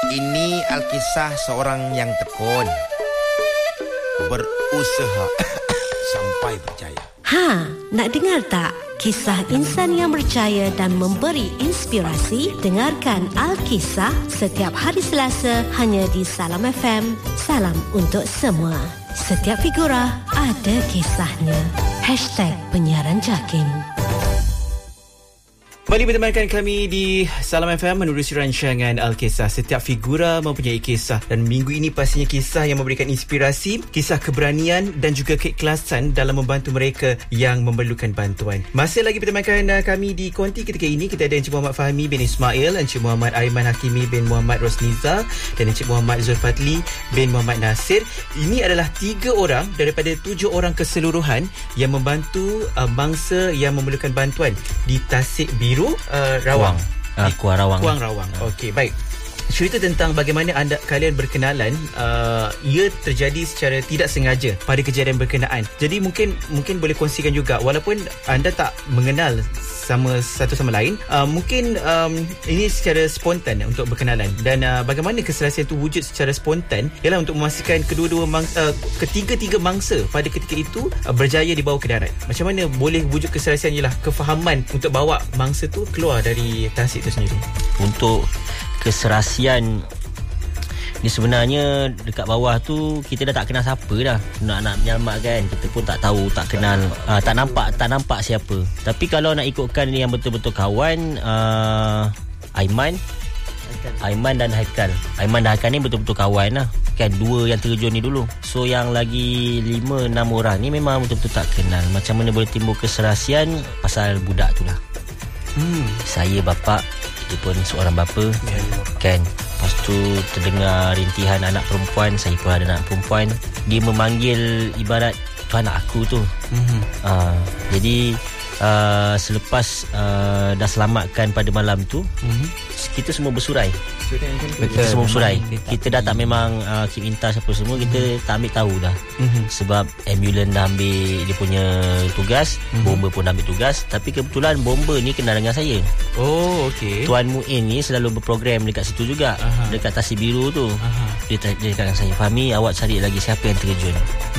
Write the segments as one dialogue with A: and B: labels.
A: Ini Alkisah seorang yang tekun, berusaha sampai berjaya.
B: Nak dengar tak? Kisah insan yang berjaya dan memberi inspirasi? Dengarkan Alkisah setiap hari Selasa hanya di Salam FM. Salam untuk semua. Setiap figura ada kisahnya. #penyiaran Jakim.
C: Kembali bertemankan kami di Salam FM menerusi rancangan Alkisah. Setiap figura mempunyai kisah, dan minggu ini pastinya kisah yang memberikan inspirasi, kisah keberanian dan juga keikhlasan dalam membantu mereka yang memerlukan bantuan. Masih lagi bertemankan kami di konti ketika ini. Kita ada Encik Muhammad Fahmi bin Ismail, Encik Muhammad Aiman Hakimi bin Muhammad Rosniza dan Encik Muhammad Zulfadli bin Muhammad Nasir. Ini adalah 3 orang daripada 7 orang keseluruhan yang membantu bangsa yang memerlukan bantuan di Tasik Biru, Rawang. Kuang Rawang. Okey, baik. Cerita tentang bagaimana kalian berkenalan, ia terjadi secara tidak sengaja pada kejadian berkenaan. Jadi mungkin boleh kongsikan juga, walaupun anda tak mengenal satu sama lain, mungkin ini secara spontan untuk berkenalan, dan bagaimana keserasian itu wujud secara spontan ialah untuk memastikan ketiga-tiga mangsa pada ketika itu berjaya dibawa ke darat. Macam mana boleh wujud keserasian ialah kefahaman untuk bawa mangsa tu keluar dari Tasik itu sendiri. Untuk keserasian ni sebenarnya dekat bawah tu kita dah tak kenal siapa dah. Nak menyelamatkan, kita pun tak tahu, tak kenal, tak nampak siapa. Tapi kalau nak ikutkan ni yang betul-betul kawan, Aiman dan Haikal. Aiman dan Haikal ni betul-betul kawan lah. Kan 2 yang terjun ni dulu. So yang lagi 5-6 orang ni memang betul-betul tak kenal. Macam mana boleh timbul keserasian? Pasal budak tu lah. Saya bapak, dia pun seorang bapa, kan. Lepas tu terdengar rintihan anak perempuan. Saya pun ada anak perempuan. Dia memanggil ibarat tu anak aku tu. Jadi selepas dah selamatkan pada malam tu, kita semua bersurai. Kita semua bersurai. Kita dah tak memang keep in touch apa semua. Kita tak ambil tahu dah. Sebab ambulans dah ambil dia punya tugas, bomba pun dah ambil tugas. Tapi kebetulan bomba ni kenal dengan saya. Oh, okey. Tuan Muin ni selalu berprogram dekat situ juga. Dekat Tasik Biru tu. Dia cakap dengan saya, Fahmi, awak cari lagi siapa yang terjun.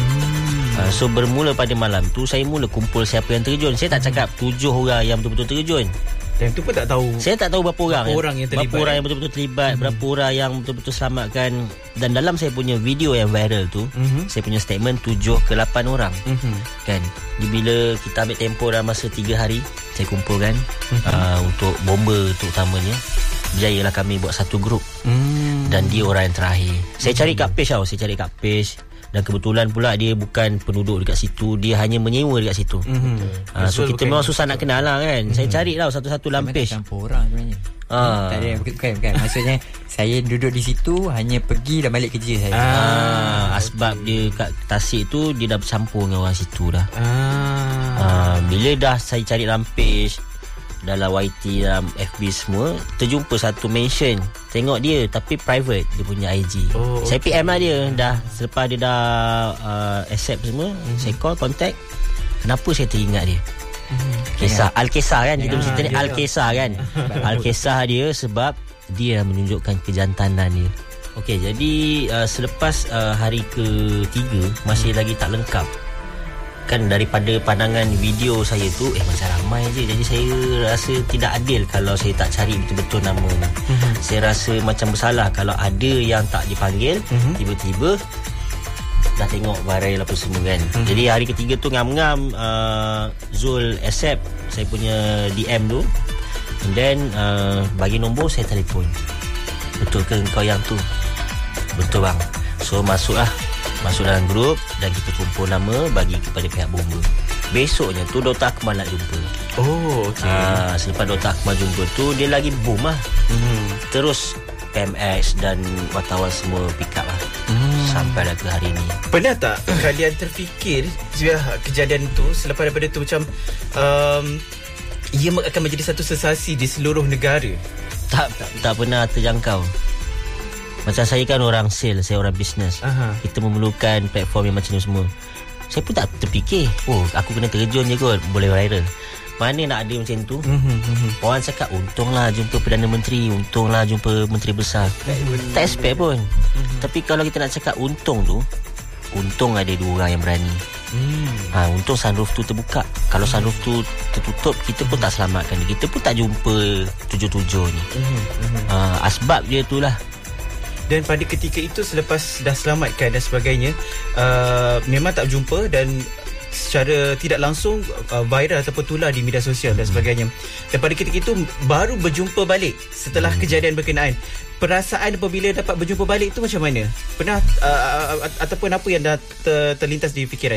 C: So bermula pada malam tu, saya mula kumpul siapa yang terjun. Saya tak cakap 7 orang yang betul-betul terjun. Dan tu pun tak tahu. Saya tak tahu berapa orang yang terlibat. Berapa orang yang betul-betul terlibat, berapa orang yang betul-betul selamatkan. Dan dalam saya punya video yang viral tu, saya punya statement 7 ke 8 orang. Kan. Bila kita ambil tempoh dalam masa 3 hari, saya kumpulkan untuk bomba tu utamanya. Berjayalah kami buat satu grup. Dan dia orang yang terakhir. Saya cari kat page tau. Saya cari kat page. Dan kebetulan pula dia bukan penduduk dekat situ. Dia hanya menyewa dekat situ. So kita memang susah nak kenal lah kan. Saya cari tau satu-satu dalam page.
D: Campur orang sebenarnya. Tak ada, bukan. Maksudnya saya duduk di situ, hanya pergi dan balik kerja saya.
C: Sebab dia kat Tasik tu, dia dah bercampur dengan orang situ dah. Bila dah saya cari dalam page, dalam YT, dalam FB semua, terjumpa satu mention. Tengok dia, tapi private dia punya IG. Saya PM lah dia. Dah selepas dia dah accept semua, saya call, contact. Kenapa saya teringat dia? Kisah Alkisah kan, kita mesti tanya Alkisah kan. Alkisah dia sebab dia menunjukkan kejantanan dia. Okey, jadi selepas hari ke-3 masih lagi tak lengkap. Kan daripada pandangan video saya tu macam ramai je. Jadi saya rasa tidak adil kalau saya tak cari betul-betul nama ni. Saya rasa macam bersalah kalau ada yang tak dipanggil, tiba-tiba dah tengok viral apa semua kan. Jadi hari ketiga tu ngam-ngam Zul accept saya punya DM tu. And then bagi nombor, saya telefon. Betul ke kau yang tu? Betul bang. So masuk dalam grup dan kita kumpul nama, bagi kepada pihak bomba. Besoknya tu Dr. Akmal nak jumpa. Selepas Dr. Akmal jumpa tu, dia lagi boom lah. Terus PMX dan wartawan semua pick up lah. Sampai dah ke hari ni. Pernah tak kalian terfikir kejadian tu, selepas daripada tu macam ia akan menjadi satu sensasi di seluruh negara? Tak pernah terjangkau. Macam saya kan orang sales, saya orang bisnes. Kita memerlukan platform yang macam ni semua. Saya pun tak terfikir, aku kena terjun je kot, boleh viral.
E: Mana nak ada macam tu. Orang cakap untunglah jumpa Perdana Menteri, untunglah jumpa Menteri Besar. Tak expect pun. Tapi kalau kita nak cakap untung tu, untung ada 2 orang yang berani. Untung sunroof tu terbuka. Kalau sunroof tu tertutup, kita pun tak selamatkan dia. Kita pun tak jumpa 77 ni. Asbab dia tu lah.
C: Dan pada ketika itu, selepas dah selamatkan dan sebagainya, memang tak jumpa dan secara tidak langsung viral ataupun tular di media sosial dan sebagainya. Dan pada ketika itu baru berjumpa balik setelah kejadian berkenaan. Perasaan apabila dapat berjumpa balik tu macam mana? Pernah ataupun apa yang dah terlintas di fikiran?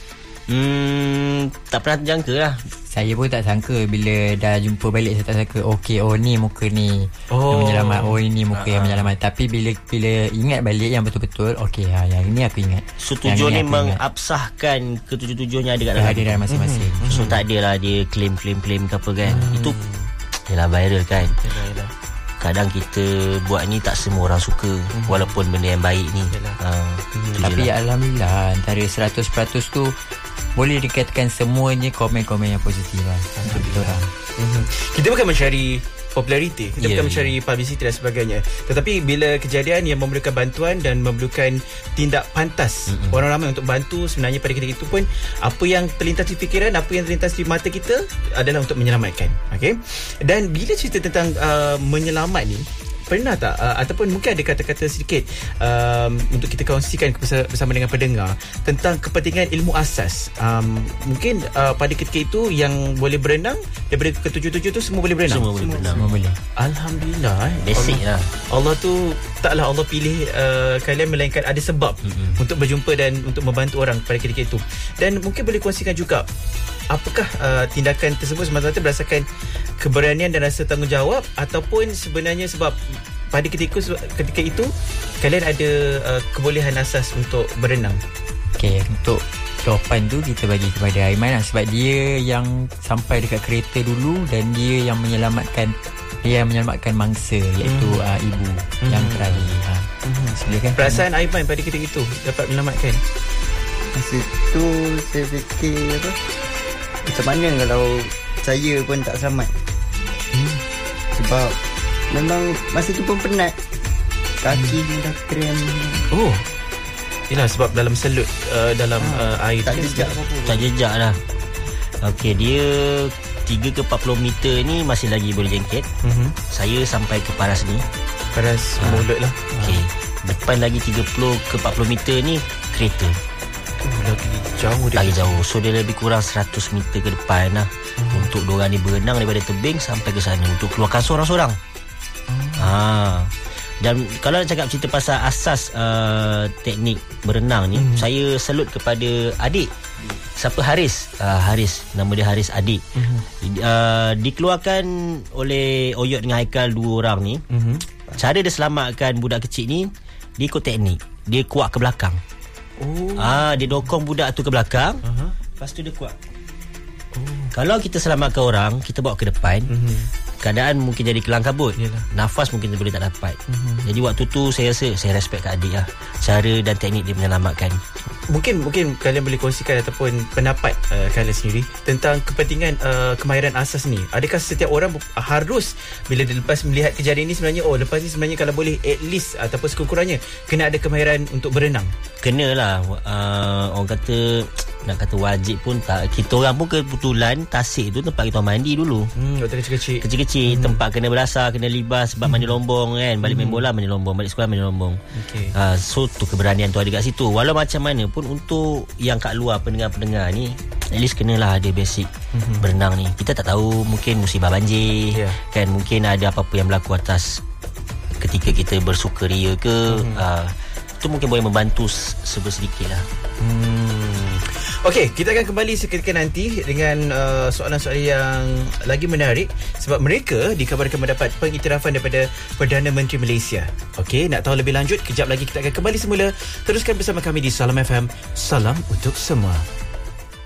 E: Tak pernah terjangka lah.
D: Saya pun tak sangka bila dah jumpa balik. Saya tak sangka ni muka ni yang menyelamat, ini muka yang menyelamat. Tapi bila ingat balik yang betul-betul, yang ini aku ingat.
E: So tujuh ni mengabsahkan ketujuh-tujuhnya ada kat dalam.
D: Ada dalam masing-masing.
E: So tak adalah dia claim ke apa kan. Itu yalah viral kan. Kadang kita buat ni tak semua orang suka, walaupun benda yang baik ni.
D: Tapi alhamdulillah, antara 100% tu boleh dikatakan semuanya komen-komen yang positif lah. Alhamdulillah.
C: Kita bukan mencari populariti, kita bukan mencari publicity dan sebagainya. Tetapi bila kejadian yang memerlukan bantuan dan memerlukan tindak pantas orang ramai untuk bantu, sebenarnya pada ketika itu pun apa yang terlintas di fikiran, apa yang terlintas di mata kita adalah untuk menyelamatkan. Okay? Dan bila cerita tentang menyelamat ni, pernah tak ataupun mungkin ada kata-kata sedikit untuk kita kongsikan bersama dengan pendengar tentang kepentingan ilmu asas. Mungkin pada ketika itu yang boleh berenang daripada ke-7 tu semua boleh berenang.
E: Semua boleh berenang.
D: Semua boleh.
C: Alhamdulillah.
E: Basic lah.
C: Allah tu taklah Allah pilih kalian, melainkan ada sebab untuk berjumpa dan untuk membantu orang pada ketika itu. Dan mungkin boleh kongsikan juga, apakah tindakan tersebut semata-mata berdasarkan keberanian dan rasa tanggungjawab, ataupun sebenarnya sebab pada ketika itu kalian ada kebolehan asas untuk berenang?
D: Untuk jawapan tu kita bagi kepada Aiman lah, sebab dia yang sampai dekat kereta dulu dan dia yang menyelamatkan mangsa, iaitu ibu yang terakhir. Silakan.
C: Perasaan Aiman pada ketika itu dapat menyelamatkan?
F: Masa tu saya fikir macam mana kalau saya pun tak selamat. Sebab memang masa tu pun penat, kaki dah krem.
C: Yelah, sebab dalam selut dalam air
F: tak jejak apa-apa.
E: Tak jejak lah. Dia 3 ke 40 meter ni masih lagi boleh jengket. Saya sampai ke paras ni,
C: paras mulut lah.
E: Depan lagi 30 ke 40 meter ni kereta.
C: Lagi jauh.
E: So dia lebih kurang 100 meter ke depan lah. Untuk diorang ni berenang daripada tebing sampai ke sana untuk keluarkan seorang-seorang. Dan kalau nak cakap cerita pasal asas teknik berenang ni, saya salut kepada adik. Siapa? Haris. Nama dia Haris, adik. Dikeluarkan oleh Oyot dengan Haikal, 2 orang ni. Cara dia selamatkan budak kecil ni, dia ikut teknik. Dia kuat ke belakang. Dia dokong budak tu ke belakang. Lepas tu dia kuat. Kalau kita selamatkan orang, kita bawa ke depan, keadaan mungkin jadi kelang kabut. Nafas mungkin boleh tak dapat. Jadi waktu tu saya rasa saya respect kat adik lah, cara dan teknik dia menyelamatkan.
C: Mungkin kalian boleh kongsikan ataupun pendapat kalian sendiri tentang kepentingan kemahiran asas ni. Adakah setiap orang harus bila lepas melihat kejadian ni sebenarnya lepas ni sebenarnya kalau boleh at least ataupun sekurang-kurangnya kena ada kemahiran untuk berenang?
E: Kenalah. Orang kata, nak kata wajib pun tak. Kita orang pun kebetulan Tasik tu tempat kita mandi dulu.
C: Waktu kecil-kecil.
E: Tempat kena berasar, kena libas sebab mandi lombong kan. Balik main bola mandi lombong, balik sekolah mandi lombong. So tu keberanian tu ada kat situ. Walau macam mana pun, untuk yang kat luar pendengar-pendengar ni, at least kenalah ada basic berenang ni. Kita tak tahu, mungkin musibah banjir kan, mungkin ada apa-apa yang berlaku atas ketika kita bersukaria ke. Itu mungkin boleh membantu sedikit lah.
C: Okey, kita akan kembali seketika nanti dengan soalan-soalan yang lagi menarik, sebab mereka dikabarkan mendapat pengiktirafan daripada Perdana Menteri Malaysia. Okey, nak tahu lebih lanjut, kejap lagi kita akan kembali semula. Teruskan bersama kami di Salam FM. Salam untuk semua.